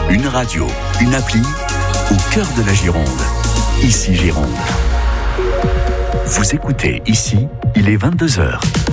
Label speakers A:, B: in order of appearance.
A: Une radio, une appli, au cœur de la Gironde. Ici Gironde. Vous écoutez Ici, il est 22h.